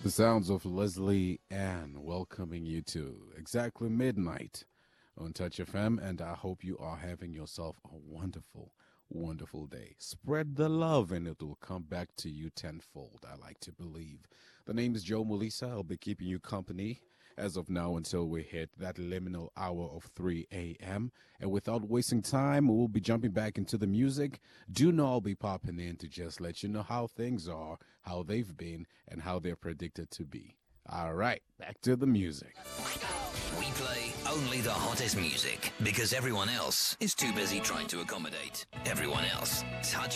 The sounds of Leslie Ann welcoming you to exactly midnight on Touch FM, and I hope you are having yourself a wonderful, wonderful day. Spread the love, and it will come back to you tenfold, I like to believe. The name is Joe Molisa. I'll be keeping you company as of now until we hit that liminal hour of 3 a.m. And without wasting time, we'll be jumping back into the music. Do know I'll be popping in to just let you know how things are, how they've been, and how they're predicted to be. All right, back to the music. We play only the hottest music because everyone else is too busy trying to accommodate everyone else. Touch